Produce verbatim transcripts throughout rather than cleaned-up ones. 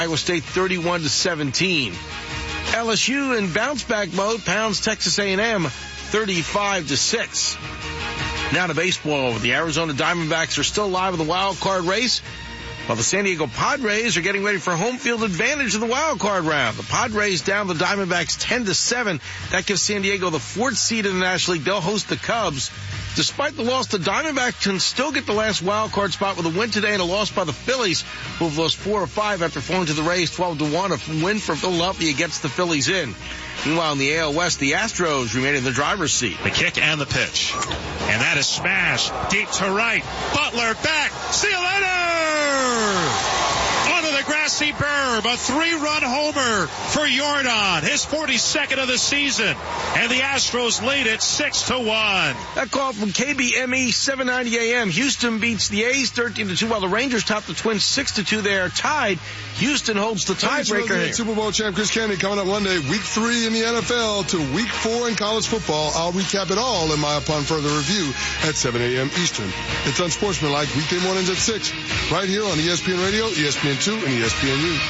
Iowa State thirty-one to seventeen. L S U in bounce-back mode pounds Texas A and M thirty-five to six. Now to baseball. The Arizona Diamondbacks are still alive in the wild card race, while the San Diego Padres are getting ready for home field advantage in the wild card round. The Padres down the Diamondbacks ten to seven. That gives San Diego the fourth seed in the National League. They'll host the Cubs. Despite the loss, the Diamondbacks can still get the last wild card spot with a win today and a loss by the Phillies, who have lost four or five after falling to the Rays twelve to one. A win for Philadelphia gets the Phillies in. Meanwhile, in the A L West, the Astros remain in the driver's seat. The kick and the pitch. And that is smashed deep to right. Butler back. See you later! Onto the grassy berm. A three-run homer for Jordan. His forty-second of the season. And the Astros lead it six to one. That call from K B M E seven ninety A M. Houston beats the A's thirteen to two, while the Rangers top the Twins six to two. They are tied. Houston holds the tiebreaker here. Super Bowl champ Chris Candy coming up Monday, week three in the N F L to week four in college football. I'll recap it all in my Upon Further Review at seven a.m. Eastern. It's Unsportsmanlike weekday mornings at six, right here on E S P N Radio, E S P N two, and E S P N U.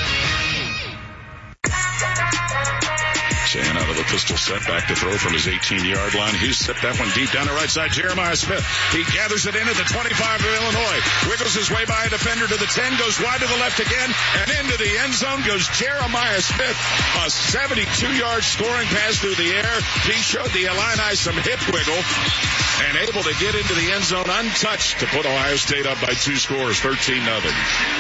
Shanahan out of the pistol set, back to throw from his eighteen-yard line. Hughes set that one deep down the right side. Jeremiah Smith, he gathers it in at the twenty-five of Illinois. Wiggles his way by a defender to the ten, goes wide to the left again, and into the end zone goes Jeremiah Smith. A seventy-two-yard scoring pass through the air. He showed the Illini some hip wiggle and able to get into the end zone untouched to put Ohio State up by two scores, thirteen nothing.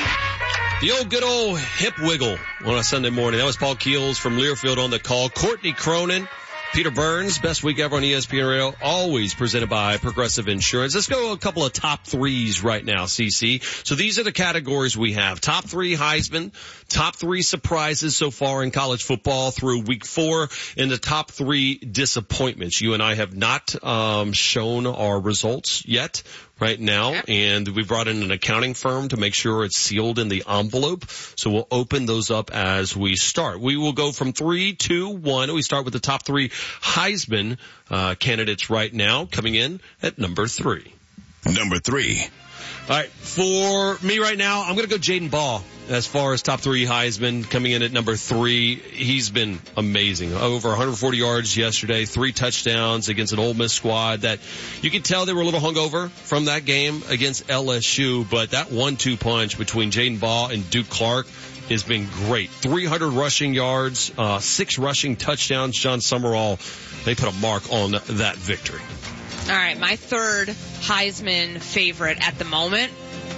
The old good old hip wiggle on a Sunday morning. That was Paul Keels from Learfield on the call. Courtney Cronin, Peter Burns, best week ever on E S P N Radio, always presented by Progressive Insurance. Let's go a couple of top threes right now, C C. So these are the categories we have. Top three Heisman, top three surprises so far in college football through week four, and the top three disappointments. You and I have not um shown our results yet. Right now, and we brought in an accounting firm to make sure it's sealed in the envelope. So we'll open those up as we start. We will go from three, two, one. We start with the top three Heisman uh, candidates right now, coming in at number three. Number three. All right, for me right now, I'm going to go Jaden Ball as far as top three Heisman, coming in at number three. He's been amazing. Over one hundred forty yards yesterday, three touchdowns against an Ole Miss squad that you could tell they were a little hungover from that game against L S U, but that one two punch between Jaden Ball and Duke Clark has been great. three hundred rushing yards, uh, six rushing touchdowns. John Summerall, they put a mark on that victory. All right, my third Heisman favorite at the moment,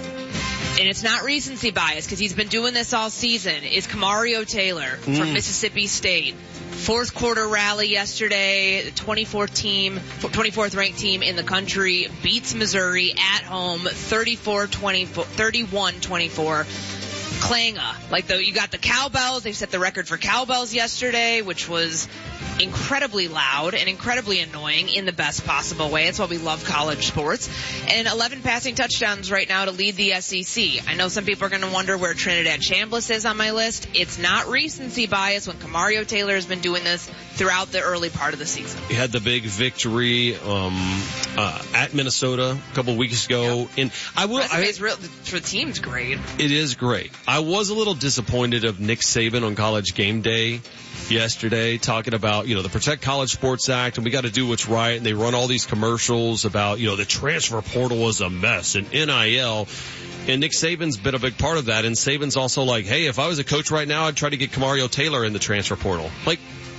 and it's not recency bias because he's been doing this all season, is Kamario Taylor from Mm. Mississippi State. Fourth quarter rally yesterday, the twenty-fourth team, twenty-fourth ranked team in the country beats Missouri at home, thirty-four twenty-four, thirty-one twenty-four. Klanga, like the, you got the cowbells. They set the record for cowbells yesterday, which was incredibly loud and incredibly annoying in the best possible way. That's why we love college sports. And eleven passing touchdowns right now to lead the S E C. I know some people are going to wonder where Trinidad Chambliss is on my list. It's not recency bias when Kamario Taylor has been doing this throughout the early part of the season. He had the big victory um, uh, at Minnesota a couple of weeks ago. Yep. And I will. I, real, the team's great. It is great. I was a little disappointed of Nick Saban on College Game Day yesterday, talking about, you know, the Protect College Sports Act, and we got to do what's right. And they run all these commercials about, you know, the transfer portal is a mess and N I L. And Nick Saban's been a big part of that. And Saban's also like, hey, if I was a coach right now, I'd try to get Kamario Taylor in the transfer portal. Like,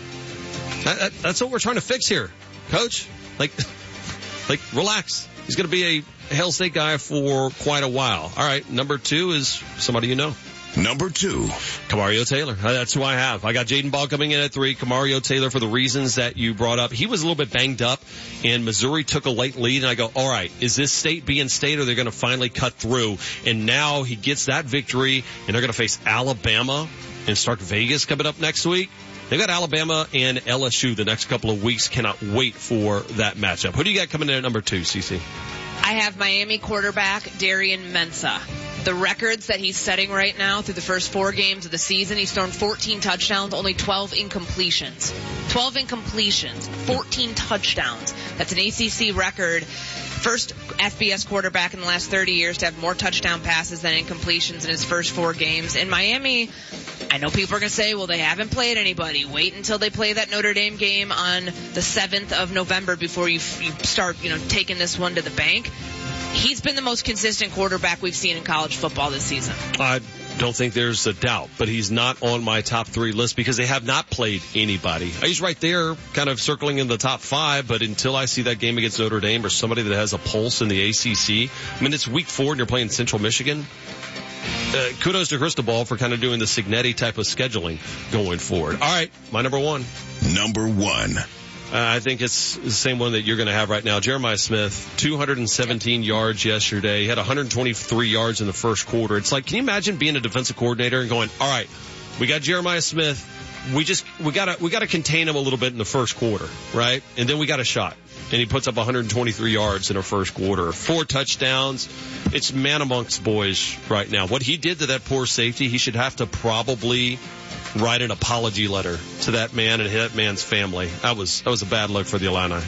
that, that, that's what we're trying to fix here, Coach. Like, like relax. He's going to be a Hail State guy for quite a while. All right, number two is somebody you know. Number two. Kamario Taylor. That's who I have. I got Jaden Ball coming in at three. Kamario Taylor for the reasons that you brought up. He was a little bit banged up, and Missouri took a late lead, and I go, all right, is this State being State, or they're going to finally cut through? And now he gets that victory, and they're going to face Alabama and Stark Vegas coming up next week. They've got Alabama and L S U the next couple of weeks. Cannot wait for that matchup. Who do you got coming in at number two, C C? I have Miami quarterback Darian Mensah. the records that he's setting right now through the first four games of the season. He's thrown fourteen touchdowns, only twelve incompletions. twelve incompletions, fourteen touchdowns. That's an A C C record. First F B S quarterback in the last thirty years to have more touchdown passes than incompletions in his first four games. In Miami, I know people are going to say, well, they haven't played anybody. Wait until they play that Notre Dame game on the seventh of November before you, you start, you know, taking this one to the bank. He's been the most consistent quarterback we've seen in college football this season. I don't think there's a doubt, but he's not on my top three list because they have not played anybody. He's right there kind of circling in the top five, but until I see that game against Notre Dame or somebody that has a pulse in the A C C, I mean, it's week four and you're playing Central Michigan. Uh, kudos to Cristobal for kind of doing the Signetti type of scheduling going forward. All right, my number one. Number one. Uh, I think it's the same one that you're going to have right now. Jeremiah Smith, two hundred seventeen yards yesterday. He had one hundred twenty-three yards in the first quarter. It's like, can you imagine being a defensive coordinator and going, all right, we got Jeremiah Smith. We just, we gotta, we gotta contain him a little bit in the first quarter, right? And then we got a shot. And he puts up one hundred twenty-three yards in the first quarter. Four touchdowns. It's man amongst boys right now. What he did to that poor safety, he should have to probably write an apology letter to that man and that man's family. That was that was a bad look for the Illini.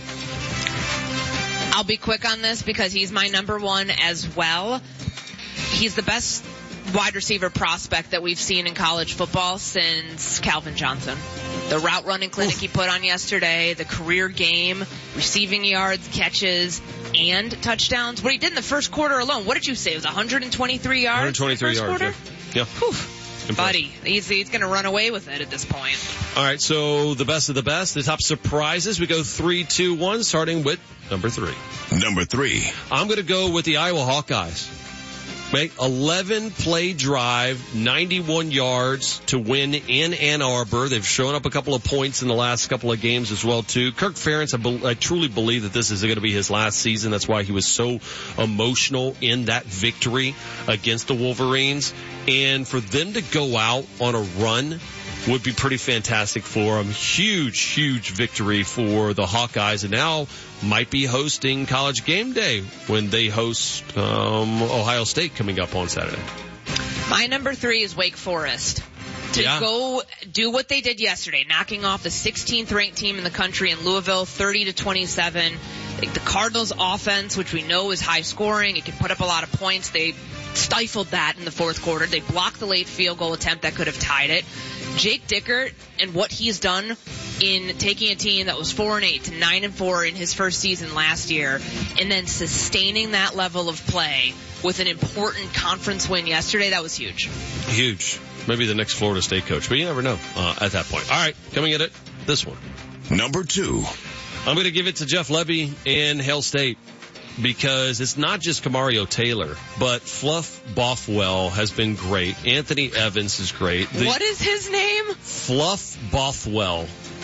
I'll be quick on this because he's my number one as well. He's the best wide receiver prospect that we've seen in college football since Calvin Johnson. The route running clinic Oof. he put on yesterday, the career game, receiving yards, catches, and touchdowns. What he did in the first quarter alone, what did you say? It was one hundred twenty-three yards? one hundred twenty-three in the first yards, quarter? yeah. yeah. Whew. Buddy, he's, he's going to run away with it at this point. All right, so the best of the best, the top surprises. We go three, two, one, starting with number three. Number three. I'm going to go with the Iowa Hawkeyes. Make eleven play drive, ninety-one yards to win in Ann Arbor. They've shown up a couple of points in the last couple of games as well, too. Kirk Ferentz, I, be, I truly believe that this is going to be his last season. That's why he was so emotional in that victory against the Wolverines. And for them to go out on a run would be pretty fantastic for them. Huge, huge victory for the Hawkeyes. And now might be hosting College Game Day when they host um, Ohio State coming up on Saturday. My number three is Wake Forest. To yeah. go do what they did yesterday, knocking off the sixteenth ranked team in the country in Louisville, thirty to twenty-seven. The Cardinals' offense, which we know is high scoring, it can put up a lot of points. They stifled that in the fourth quarter. They blocked the late field goal attempt that could have tied it. Jake Dickert and what he's done in taking a team that was four and eight to nine and four in his first season last year, and then sustaining that level of play with an important conference win yesterday, that was huge. Huge. Maybe the next Florida State coach, but you never know uh, at that point. All right, coming at it, this one. Number two. I'm going to give it to Jeff Lebby in Hail State because it's not just Camario Taylor, but Fluff Bothwell has been great. Anthony Evans is great. The what is his name? Fluff Bothwell.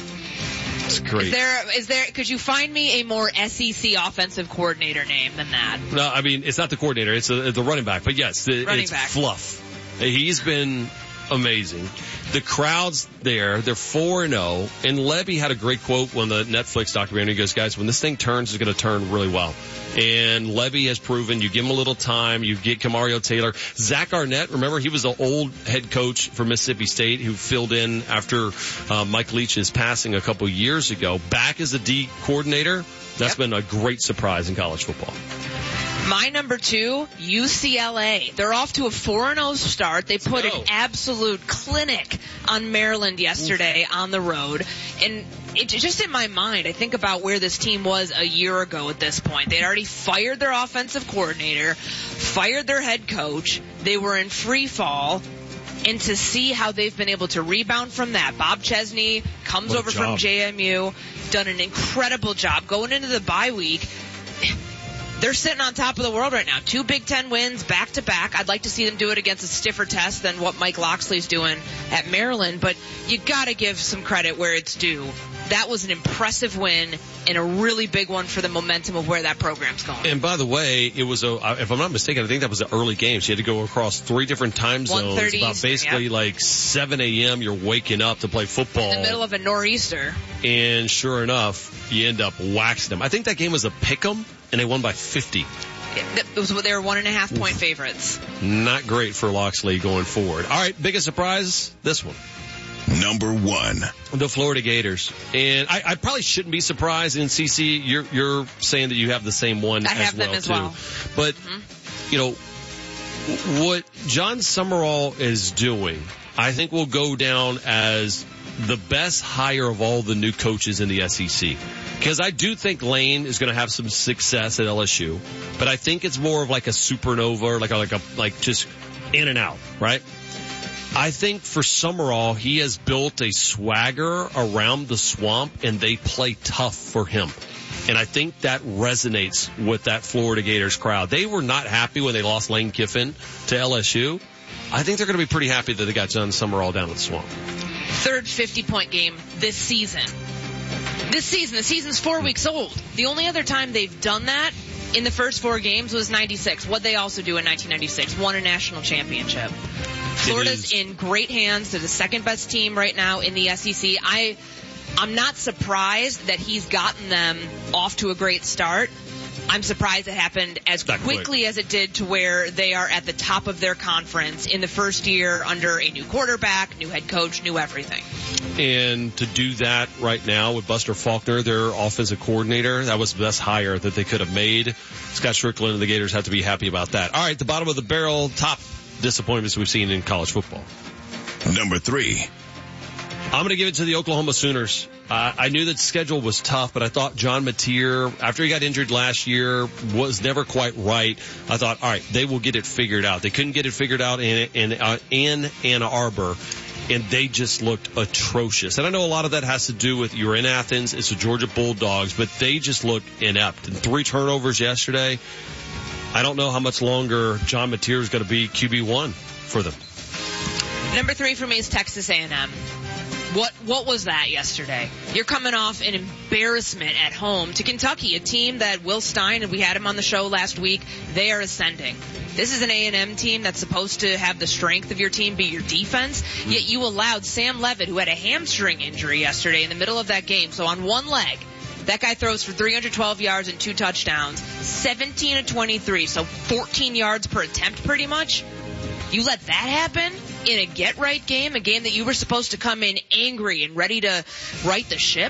It's great. Is there, is there, could you find me a more S E C offensive coordinator name than that? No, I mean, it's not the coordinator, it's a, the running back, but yes, the, running it's back. Fluff. He's been amazing. The crowd's there. They're four and oh. And Lebby had a great quote on the Netflix documentary. He goes, guys, when this thing turns, it's going to turn really well. And Lebby has proven you give him a little time. You get Camario Taylor. Zach Arnett, remember, he was the old head coach for Mississippi State who filled in after uh, Mike Leach's passing a couple years ago. Back as a D coordinator. That's yep. been a great surprise in college football. My number two, U C L A. They're off to a four and oh start. They put an absolute clinic on Maryland yesterday Oof. on the road. And it, just in my mind, I think about where this team was a year ago at this point. They'd already fired their offensive coordinator, fired their head coach. They were in free fall. And to see how they've been able to rebound from that. Bob Chesney comes what over from J M U, done an incredible job going into the bye week. They're sitting on top of the world right now. Two Big Ten wins back to back. I'd like to see them do it against a stiffer test than what Mike Loxley's doing at Maryland, but you got to give some credit where it's due. That was an impressive win and a really big one for the momentum of where that program's going. And by the way, it was a, if I'm not mistaken, I think that was an early game. So you had to go across three different time zones. About Eastern, basically yep. like seven a.m. You're waking up to play football. In the middle of a nor'easter. And sure enough, you end up waxing them. I think that game was a pick 'em, and they won by fifty. It was, they were one and a half point favorites. Not great for Loxley going forward. All right, biggest surprise, this one. Number one. The Florida Gators. And I, I probably shouldn't be surprised. And C C, you're, you're saying that you have the same one I as have well, them as too. well. But, Mm-hmm. you know, what John Summerall is doing, I think will go down as the best hire of all the new coaches in the S E C. Because I do think Lane is going to have some success at L S U, but I think it's more of like a supernova, or like a, like a, like just in and out, right? I think for Summerall, he has built a swagger around the swamp, and they play tough for him. And I think that resonates with that Florida Gators crowd. They were not happy when they lost Lane Kiffin to L S U. I think they're going to be pretty happy that they got John Summerall down in the swamp. Third fifty-point game this season. This season, the season's four weeks old. The only other time they've done that in the first four games was ninety-six. What'd they also do in nineteen ninety-six? Won a national championship. Florida's in great hands. They're the second best team right now in the S E C. I, I'm not surprised that he's gotten them off to a great start. I'm surprised it happened as That quickly quick. as it did to where they are at the top of their conference in the first year under a new quarterback, new head coach, new everything. And to do that right now with Buster Faulkner, their offensive coordinator, that was the best hire that they could have made. Scott Strickland and the Gators have to be happy about that. All right, the bottom of the barrel, top disappointments we've seen in college football. Number three. I'm going to give it to the Oklahoma Sooners. Uh, I knew that the schedule was tough, but I thought John Mateer, after he got injured last year, was never quite right. I thought, all right, they will get it figured out. They couldn't get it figured out in in, uh, in Ann Arbor, and they just looked atrocious. And I know a lot of that has to do with you're in Athens, it's the Georgia Bulldogs, but they just looked inept. And three turnovers yesterday. I don't know how much longer John Mateer is going to be Q B one for them. Number three for me is Texas A and M. What what was that yesterday? You're coming off an embarrassment at home to Kentucky, a team that Will Stein, and we had him on the show last week, they are ascending. This is an A and M team that's supposed to have the strength of your team be your defense, yet you allowed Sam Levitt, who had a hamstring injury yesterday in the middle of that game, so on one leg, that guy throws for three hundred twelve yards and two touchdowns, seventeen of twenty-three, so fourteen yards per attempt pretty much. You let that happen in a get-right game, a game that you were supposed to come in angry and ready to right the ship?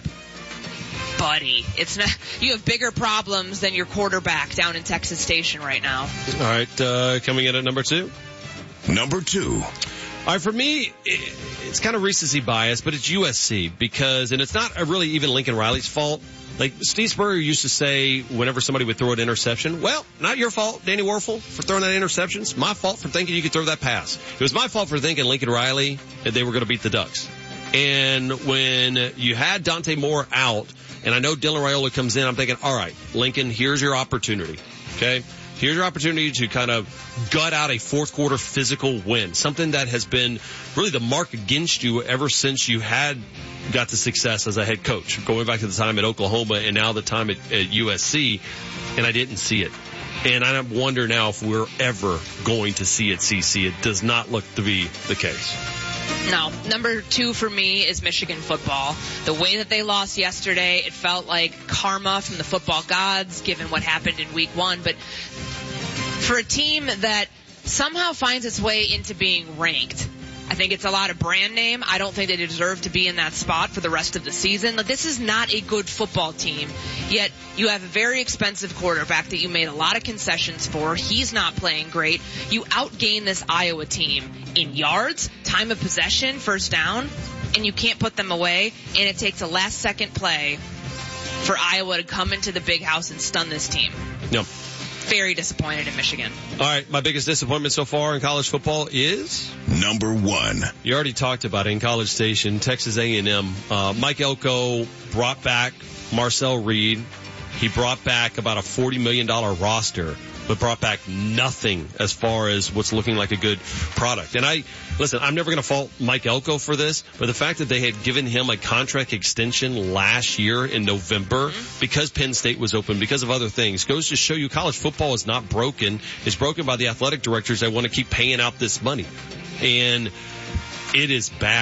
Buddy, it's not. You have bigger problems than your quarterback down in Texas Station right now. All right, uh, coming in at number two. Number two. All right, for me, it, it's kind of recency bias, but it's U S C because, and it's not really even Lincoln Riley's fault. Like Steve Spurrier used to say whenever somebody would throw an interception, well, not your fault, Danny Werfel, for throwing that interception. It's my fault for thinking you could throw that pass. It was my fault for thinking Lincoln Riley, that they were going to beat the Ducks. And when you had Dante Moore out, and I know Dylan Raiola comes in, I'm thinking, all right, Lincoln, here's your opportunity, okay? Here's your opportunity to kind of gut out a fourth quarter physical win, something that has been really the mark against you ever since you had got the success as a head coach, going back to the time at Oklahoma and now the time at, at U S C, and I didn't see it. And I wonder now if we're ever going to see it, C C. It does not look to be the case. No. Number two for me is Michigan football. The way that they lost yesterday, it felt like karma from the football gods, given what happened in week one. But for a team that somehow finds its way into being ranked, I think it's a lot of brand name. I don't think they deserve to be in that spot for the rest of the season. This is not a good football team, yet you have a very expensive quarterback that you made a lot of concessions for. He's not playing great. You outgain this Iowa team in yards, time of possession, first down, and you can't put them away, and it takes a last-second play for Iowa to come into the big house and stun this team. Yep. Very disappointed in Michigan. All right, my biggest disappointment so far in college football is? Number one. You already talked about it in College Station, Texas A and M. Uh, Mike Elko brought back Marcel Reed. He brought back about a forty million dollars roster, but brought back nothing as far as what's looking like a good product. And I, listen, I'm never going to fault Mike Elko for this, but the fact that they had given him a contract extension last year in November mm-hmm. because Penn State was open, because of other things, goes to show you college football is not broken. It's broken by the athletic directors that want to keep paying out this money. And it is bad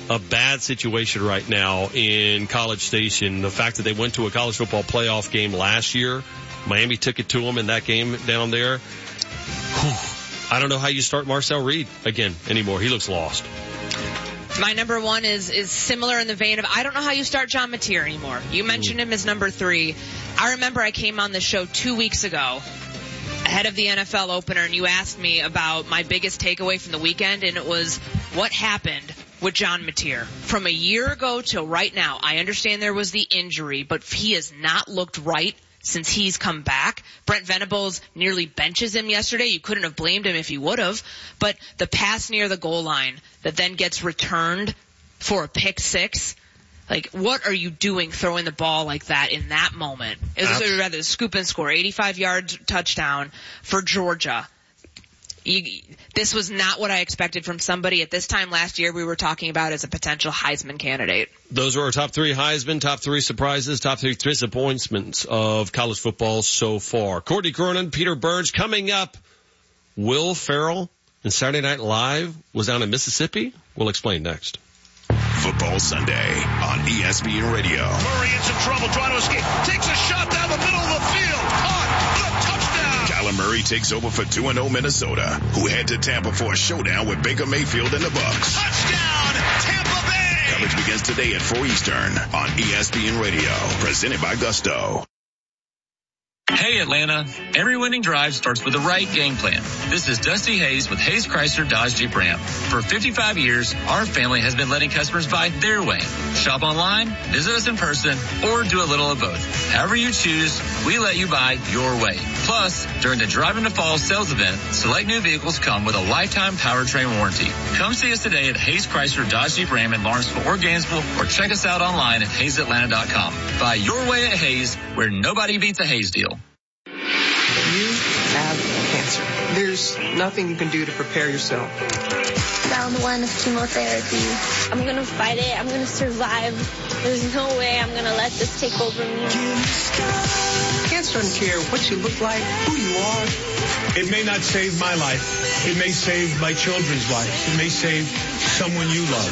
a bad situation right now in College Station. The fact that they went to a college football playoff game last year, Miami took it to them in that game down there. Whew. I don't know how you start Marcel Reed again anymore. He looks lost. My number one is is similar in the vein of I don't know how you start John Mateer anymore. You mentioned him as number three. I remember I came on the show two weeks ago ahead of the N F L opener, and you asked me about my biggest takeaway from the weekend, and it was what happened with John Mateer. From a year ago till right now, I understand there was the injury, but he has not looked right since he's come back. Brent Venables nearly benches him yesterday. You couldn't have blamed him if he would have. But the pass near the goal line that then gets returned for a pick six, like, what are you doing throwing the ball like that in that moment? It was Absolutely. rather scoop and score, eighty-five yard touchdown for Georgia. You, this was not what I expected from somebody at this time last year we were talking about as a potential Heisman candidate. Those are our top three Heisman, top three surprises, top three disappointments of college football so far. Courtney Cronin, Peter Burns coming up. Will Ferrell and Saturday Night Live was down in Mississippi. We'll explain next. Football Sunday on E S P N Radio. Murray in some trouble trying to escape. Takes a shot down the middle of the field. Caught. The touchdown. Kyler Murray takes over for two and oh Minnesota, who head to Tampa for a showdown with Baker Mayfield and the Bucs. Touchdown, Tampa Bay. Coverage begins today at four Eastern on E S P N Radio, presented by Gusto. Hey Atlanta, every winning drive starts with the right game plan. This is Dusty Hayes with Hayes Chrysler Dodge Jeep Ram. For fifty-five years, our family has been letting customers buy their way. Shop online, visit us in person, or do a little of both. However you choose, we let you buy your way. Plus, during the Drive into Fall sales event, select new vehicles come with a lifetime powertrain warranty. Come see us today at Hayes Chrysler Dodge Jeep Ram in Lawrenceville or Gainesville, or check us out online at hayes atlanta dot com. Buy your way at Hayes, where nobody beats a Hayes deal. You have cancer. There's nothing you can do to prepare yourself. Round one of chemotherapy. I'm going to fight it. I'm going to survive. There's no way I'm going to let this take over me. Cancer doesn't care what you look like, who you are. It may not save my life. It may save my children's lives. It may save someone you love.